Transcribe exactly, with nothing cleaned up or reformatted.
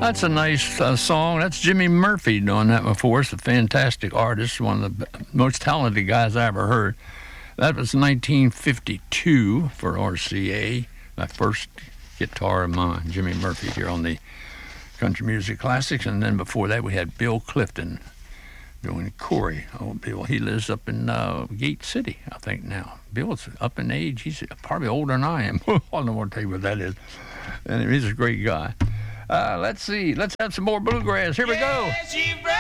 That's a nice uh, song. That's Jimmy Murphy doing that before us. A fantastic artist, one of the most talented guys I ever heard. That was nineteen fifty-two for R C A, my first guitar of mine, Jimmy Murphy, here on the Country Music Classics. And then before that, we had Bill Clifton doing Corey. Oh, Bill, he lives up in uh, Gate City, I think, now. Bill's up in age. He's probably older than I am. I don't want to tell you what that is. And he's a great guy. Uh, let's see. Let's have some more bluegrass. Here we go.